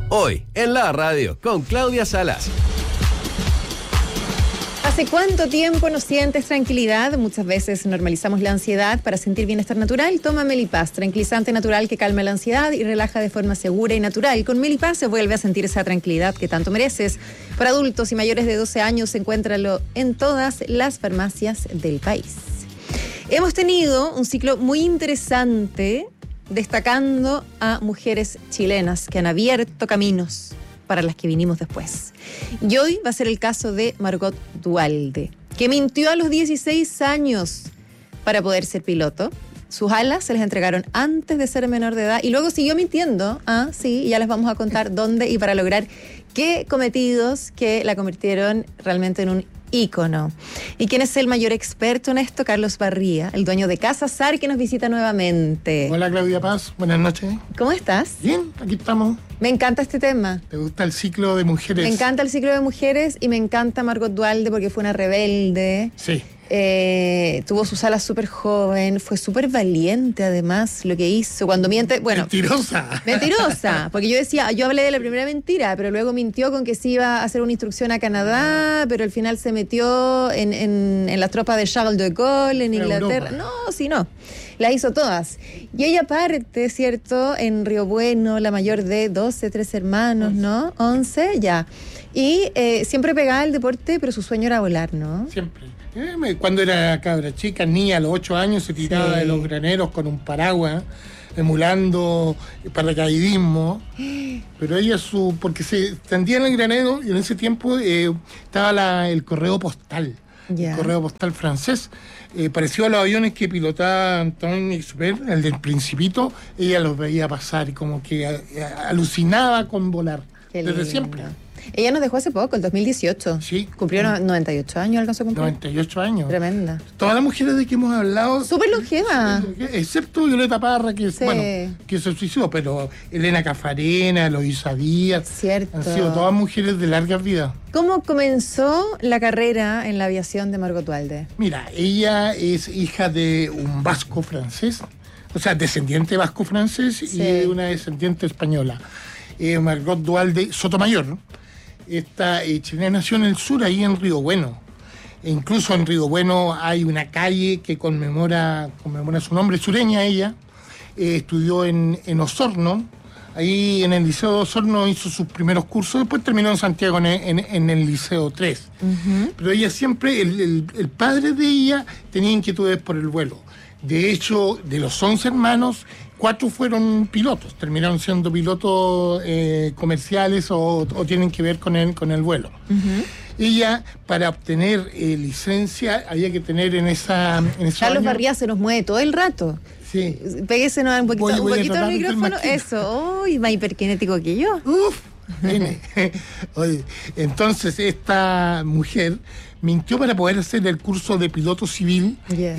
Hoy, en la radio, con Claudia Salas. ¿Hace cuánto tiempo no sientes tranquilidad? Muchas veces normalizamos la ansiedad para sentir bienestar natural. Toma Melipaz, tranquilizante natural que calma la ansiedad y relaja de forma segura y natural. Con Melipaz se vuelve a sentir esa tranquilidad que tanto mereces. Para adultos y mayores de 12 años, encuéntralo en todas las farmacias del país. Hemos tenido un ciclo muy interesante destacando a mujeres chilenas que han abierto caminos para las que vinimos después. Y hoy va a ser el caso de Margot Duhalde, que mintió a los 16 años para poder ser piloto. Sus alas se les entregaron antes de ser menor de edad y luego siguió mintiendo. Sí, ya les vamos a contar dónde y para lograr qué cometidos que la convirtieron realmente en un ícono. ¿Y quién es el mayor experto en esto? Carlos Barría, el dueño de Casa Sar, que nos visita nuevamente. Hola Claudia Paz, buenas noches. ¿Cómo estás? Bien, aquí estamos. Me encanta este tema. ¿Te gusta el ciclo de mujeres? Me encanta el ciclo de mujeres y me encanta Margot Duhalde porque fue una rebelde. Sí. Tuvo sus alas súper joven, fue súper valiente además lo que hizo. Cuando miente, bueno... Mentirosa, porque yo hablé de la primera mentira, pero luego mintió con que se iba a hacer una instrucción a Canadá, pero al final se metió en las tropas de Charles de Gaulle, en Inglaterra. No, las hizo todas. Y ella parte, ¿cierto?, en Río Bueno, la mayor de 13 hermanos, ¿no? 11, ya. Y siempre pegaba al deporte, pero su sueño era volar, ¿no? Siempre. Cuando era cabra chica, niña, a los 8 años, se tiraba de los graneros con un paraguas, emulando paracaidismo. Pero ella, porque se extendía en el granero, y en ese tiempo estaba el correo postal. El correo postal francés. Parecido a los aviones que pilotaba Antoine Exupéry, el del Principito. Ella los veía pasar y como que alucinaba con volar. Desde siempre. Ella nos dejó hace poco, el 2018. Sí. Cumplió 98 años, alcanzó a cumplir. 98 años. Tremenda. Todas las mujeres de que hemos hablado... Súper longeva. Excepto Violeta Parra, que se suicidó, pero Elena Cafarena, Eloísa Díaz... Cierto. Han sido todas mujeres de larga vida. ¿Cómo comenzó la carrera en la aviación de Margot Duhalde? Mira, ella es hija de un vasco francés, o sea, descendiente vasco francés y una descendiente española. Margot Duhalde Sotomayor, ¿no? Esta chilena nació en el sur, ahí en Río Bueno. E incluso en Río Bueno hay una calle que conmemora su nombre, sureña ella. Estudió en Osorno, ahí en el Liceo de Osorno hizo sus primeros cursos, después terminó en Santiago en el Liceo 3. Uh-huh. Pero ella siempre, el padre de ella tenía inquietudes por el vuelo. De hecho, de los 11 hermanos, 4 fueron pilotos, terminaron siendo pilotos comerciales o tienen que ver con el vuelo. Uh-huh. Ella, para obtener licencia, había que tener en esa Carlos Barría se nos mueve todo el rato. Sí. Péguese un poquito al micrófono. Eso, más hiperkinético que yo. Uf. Oye, entonces esta mujer mintió para poder hacer el curso de piloto civil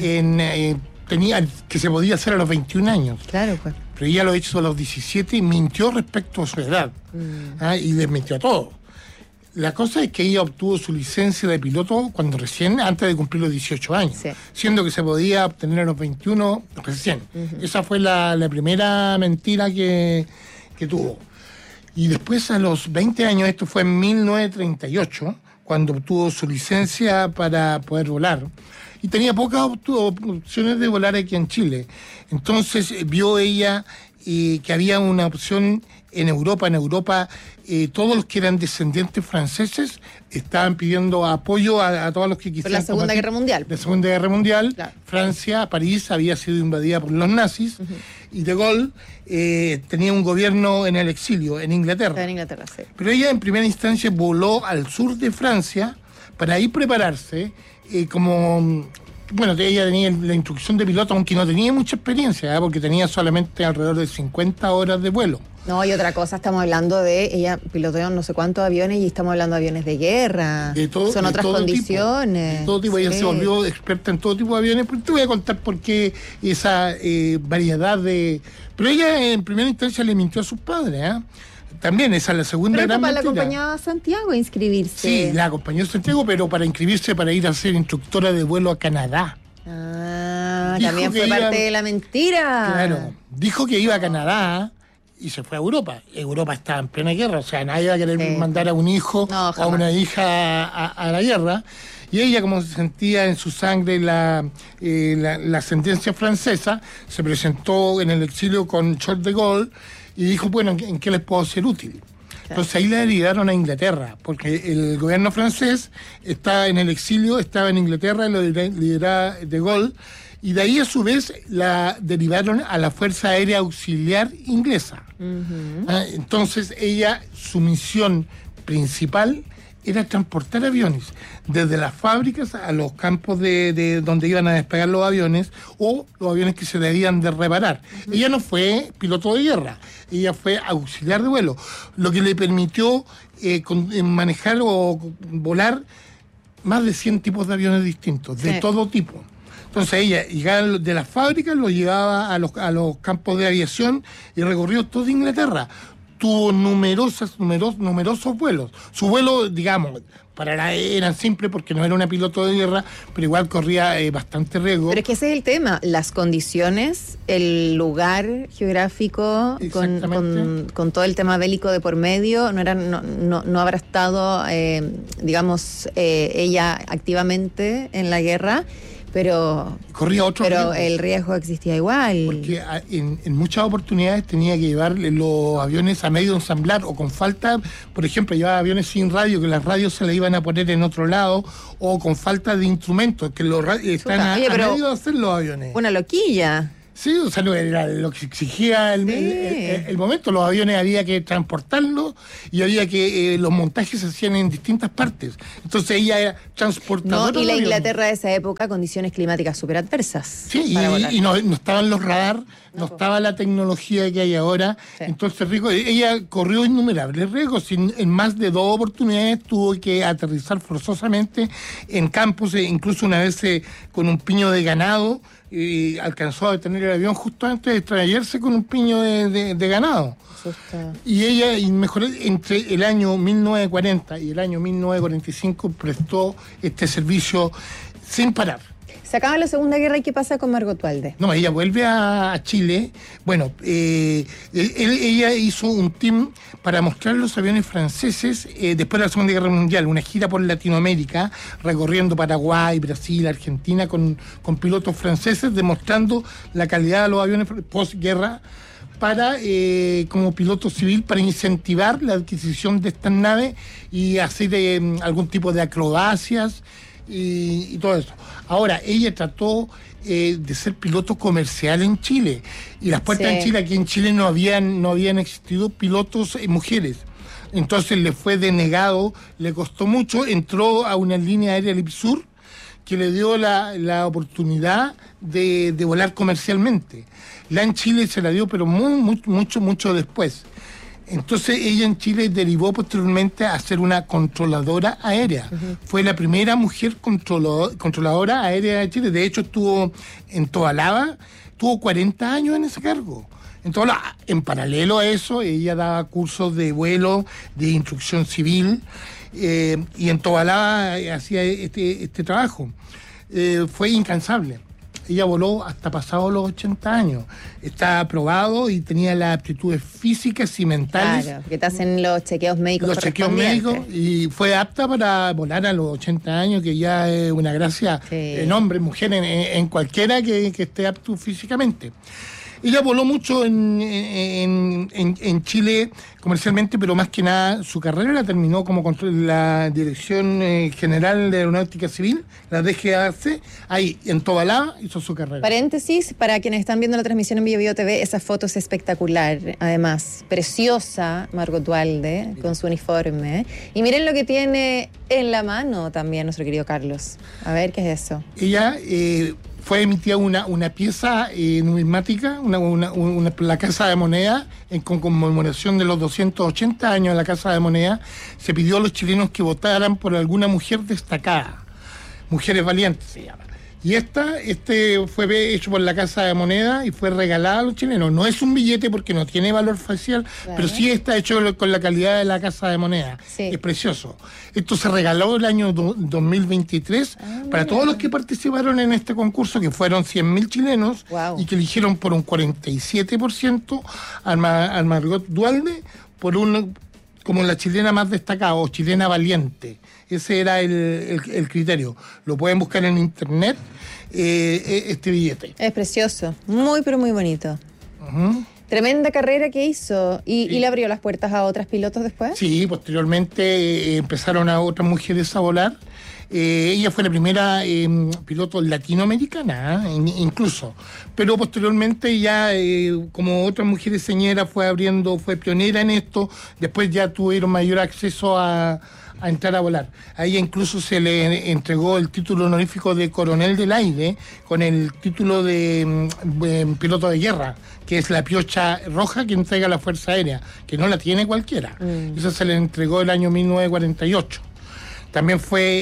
que se podía hacer a los 21 años. Claro, pues. Pero ella lo hizo a los 17 y mintió respecto a su edad. Y desmintió todo. La cosa es que ella obtuvo su licencia de piloto antes de cumplir los 18 años. Sí. Siendo que se podía obtener a los 21 recién. Uh-huh. Esa fue la primera mentira que tuvo. Y después a los 20 años, esto fue en 1938, cuando obtuvo su licencia para poder volar. Y tenía pocas opciones de volar aquí en Chile. Entonces vio ella que había una opción en Europa. En Europa, todos los que eran descendientes franceses estaban pidiendo apoyo a todos los que quisieran. Por la Segunda Guerra Mundial. La Segunda Guerra Mundial. Claro. Francia, París, había sido invadida por los nazis. Uh-huh. Y De Gaulle tenía un gobierno en el exilio, en Inglaterra. Estaba en Inglaterra, sí. Pero ella en primera instancia voló al sur de Francia para ahí prepararse ella tenía la instrucción de piloto, aunque no tenía mucha experiencia, porque tenía solamente alrededor de 50 horas de vuelo. No, y otra cosa, estamos hablando ella piloteó no sé cuántos aviones y estamos hablando de aviones de guerra. Son otras condiciones. De todo tipo, ella se volvió experta en todo tipo de aviones. Pero te voy a contar por qué esa variedad de... Pero ella en primera instancia le mintió a sus padres, También esa es la segunda gran mentira. Pero la acompañaba a Santiago a inscribirse. Sí, la acompañó a Santiago, pero para inscribirse para ir a ser instructora de vuelo a Canadá. También fue parte de la mentira. Claro, dijo que iba a Canadá y se fue a Europa. Europa estaba en plena guerra, o sea, nadie va a querer mandar a un hijo o a una hija a la guerra. Y ella, como se sentía en su sangre la sentencia francesa, se presentó en el exilio con Charles de Gaulle y dijo, bueno, ¿en qué les puedo ser útil? Entonces ahí la derivaron a Inglaterra, porque el gobierno francés estaba en el exilio, estaba en Inglaterra, lo lideraba de Gaulle, y de ahí a su vez la derivaron a la Fuerza Aérea Auxiliar Inglesa. Entonces ella, su misión principal era transportar aviones desde las fábricas a los campos de donde iban a despegar los aviones o los aviones que se debían de reparar. Ella no fue piloto de guerra, ella fue auxiliar de vuelo, lo que le permitió manejar o volar más de 100 tipos de aviones distintos, de todo tipo. Entonces ella llegaba de las fábricas, lo llevaba a los campos de aviación y recorrió toda Inglaterra. Tuvo numerosos vuelos. Su vuelo, digamos, eran simples porque no era una piloto de guerra, pero igual corría bastante riesgo. Pero es que ese es el tema, las condiciones, el lugar geográfico, con todo el tema bélico de por medio, no habrá estado, ella activamente en la guerra. Pero corría otro riesgo. El riesgo existía igual. Porque en muchas oportunidades tenía que llevar los aviones a medio ensamblar o con falta, por ejemplo, llevaba aviones sin radio, que las radios se le iban a poner en otro lado, o con falta de instrumentos, que los están a medio de hacer los aviones. Una loquilla. Sí, o sea, era lo que exigía el momento. Los aviones había que transportarlos y había que los montajes se hacían en distintas partes. Entonces ella era transportadora. Y la Inglaterra de esa época, condiciones climáticas súper adversas. Sí, y no estaban los radar, no estaba la tecnología que hay ahora. Sí. Entonces ella corrió innumerables riesgos. En más de 2 oportunidades tuvo que aterrizar forzosamente en campos, incluso una vez con un piño de ganado. Y alcanzó a detener el avión justo antes de extraerse con un piño de ganado. Y ella, mejor, entre el año 1940 y el año 1945 prestó este servicio sin parar. Se acaba la Segunda Guerra y ¿qué pasa con Margot Walde? No, ella vuelve a Chile. Bueno, ella hizo un team para mostrar los aviones franceses después de la Segunda Guerra Mundial, una gira por Latinoamérica, recorriendo Paraguay, Brasil, Argentina, con pilotos franceses, demostrando la calidad de los aviones posguerra para como piloto civil, para incentivar la adquisición de estas naves y hacer algún tipo de acrobacias y todo eso. Ahora, ella trató de ser piloto comercial en Chile, y las puertas en Chile, aquí en Chile no habían existido pilotos mujeres. Entonces le fue denegado, le costó mucho, entró a una línea aérea Lipsur que le dio la oportunidad de volar comercialmente. La en Chile se la dio, pero mucho después. Entonces ella en Chile derivó posteriormente a ser una controladora aérea. Fue la primera mujer controladora aérea de Chile. De hecho, estuvo en Tobalaba, tuvo 40 años en ese cargo. Entonces, en paralelo a eso, ella daba cursos de vuelo, de instrucción civil, y en Tobalaba hacía este trabajo. Fue incansable. Ella voló hasta pasados los 80 años. Está aprobado y tenía las aptitudes físicas y mentales. Claro, que te hacen los chequeos médicos. Los chequeos médicos, y fue apta para volar a los 80 años, que ya es una gracia en hombre, mujer, en cualquiera que esté apto físicamente. Ella voló mucho en Chile comercialmente, pero más que nada su carrera la terminó como la Dirección General de Aeronáutica Civil, la DGAC, ahí en Tobalaba hizo su carrera. Paréntesis, para quienes están viendo la transmisión en Bio TV, esa foto es espectacular, además, preciosa Margot Walde con su uniforme. Y miren lo que tiene en la mano también nuestro querido Carlos. A ver, ¿qué es eso? Ella fue emitida una pieza numismática, la Casa de Moneda, con conmemoración de los 280 años de la Casa de Moneda. Se pidió a los chilenos que votaran por alguna mujer destacada, Mujeres Valientes se llama. Y este fue hecho por la Casa de Moneda y fue regalado a los chilenos. No es un billete porque no tiene valor facial, claro, pero sí está hecho con la calidad de la Casa de Moneda. Sí. Es precioso. Esto se regaló el año 2023 para todos los que participaron en este concurso, que fueron 100.000 chilenos, y que eligieron por un 47% al Margot Duhalde como la chilena más destacada o chilena valiente. Ese era el criterio. Lo pueden buscar en internet, este billete. Es precioso, muy pero muy bonito. Uh-huh. Tremenda carrera que hizo. ¿Y le abrió las puertas a otras pilotos después? Sí, posteriormente empezaron a otras mujeres a volar. Ella fue la primera piloto latinoamericana, incluso. Pero posteriormente ya, como otras mujeres señeras, fue pionera en esto. Después ya tuvieron mayor acceso a entrar a volar. A ella incluso se le entregó el título honorífico de coronel del aire con el título de piloto de guerra, que es la piocha roja que entrega la Fuerza Aérea, que no la tiene cualquiera. Eso se le entregó el año 1948. También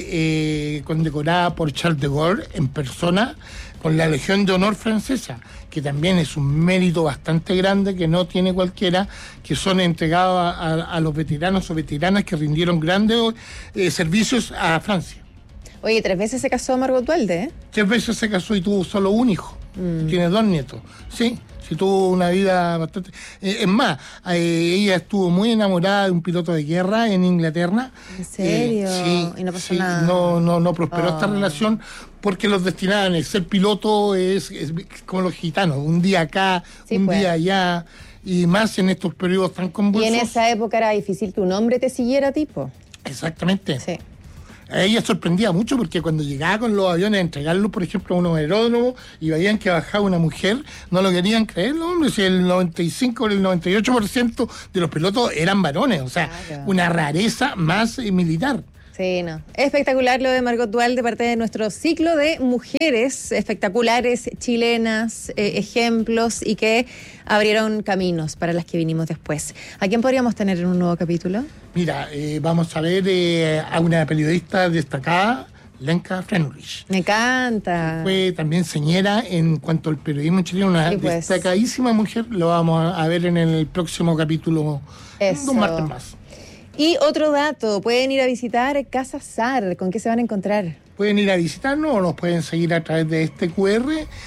fue condecorada por Charles de Gaulle en persona con la Legión de Honor francesa, que también es un mérito bastante grande que no tiene cualquiera, que son entregados a los veteranos o veteranas que rindieron grandes servicios a Francia. Oye, 3 veces se casó Margot Duhalde, ¿eh? 3 veces se casó y tuvo solo un hijo. Tiene 2 nietos. Sí, tuvo una vida bastante... es más, ella estuvo muy enamorada de un piloto de guerra en Inglaterra. ¿En serio? Sí. Y no pasó nada. No prosperó esta relación porque los destinaban a ser piloto es como los gitanos, un día acá, día allá, y más en estos periodos tan convulsos. Y en esa época era difícil que un hombre te siguiera, tipo. Exactamente. Sí. A ella sorprendía mucho porque cuando llegaba con los aviones a entregarlos, por ejemplo, a unos aeródromos y veían que bajaba una mujer, no lo querían creer los hombres. Si el 95 o el 98% de los pilotos eran varones, o sea, claro, una rareza más militar. Sí, no. Espectacular lo de Margot Duhalde, parte de nuestro ciclo de mujeres espectaculares, chilenas, ejemplos y que abrieron caminos para las que vinimos después. ¿A quién podríamos tener en un nuevo capítulo? Mira, vamos a ver a una periodista destacada, Lenka Frenurich. Me encanta. Fue también señera en cuanto al periodismo chileno, una destacadísima mujer. Lo vamos a ver en el próximo capítulo, un martes más. Y otro dato, pueden ir a visitar Casa Sar. ¿Con qué se van a encontrar? Pueden ir a visitarnos o nos pueden seguir a través de este QR,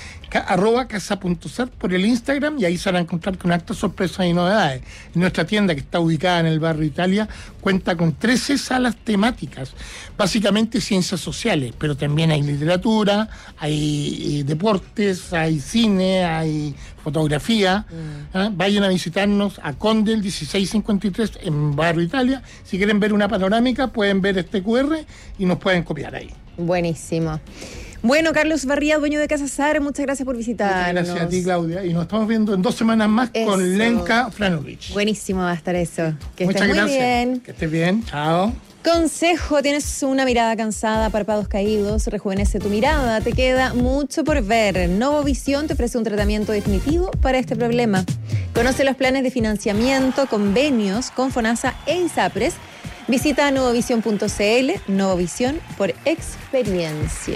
@casa.sar por el Instagram, y ahí se van a encontrar con actas, sorpresas y novedades. Nuestra tienda, que está ubicada en el barrio Italia, cuenta con 13 salas temáticas, básicamente ciencias sociales, pero también hay literatura, hay deportes, hay cine, hay fotografía. Vayan a visitarnos a Condel 1653 en barrio Italia. Si quieren ver una panorámica, pueden ver este QR y nos pueden copiar ahí. Buenísimo. Bueno, Carlos Barría, dueño de Casa Sar, muchas gracias por visitarnos. Muchas gracias a ti, Claudia. Y nos estamos viendo en 2 semanas más con Lenka Frenurich. Buenísimo va a estar eso. Que muchas estés gracias. Muy bien. Que estés bien. Chao. Consejo, tienes una mirada cansada, párpados caídos, rejuvenece tu mirada, te queda mucho por ver. Novovisión te ofrece un tratamiento definitivo para este problema. Conoce los planes de financiamiento, convenios con FONASA e ISAPRES. Visita novovisión.cl, Novovisión por experiencia.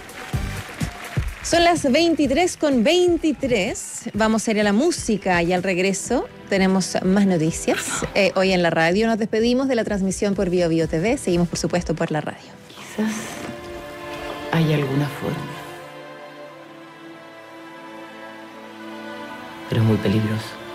Son las 23:23. Vamos a ir a la música y al regreso tenemos más noticias. Hoy en la radio nos despedimos de la transmisión por Bio Bio TV. Seguimos, por supuesto, por la radio. Quizás hay alguna forma, pero es muy peligroso.